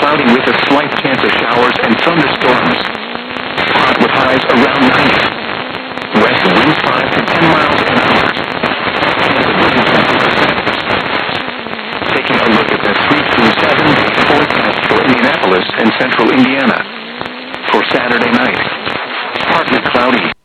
cloudy with a slight chance of showers and thunderstorms. Hot with highs around 90. West winds 5 to 10 miles an hour. Chance of wind 20%. Taking a look at the 3-7 forecast for Indianapolis and central Indiana. For Saturday night, partly cloudy.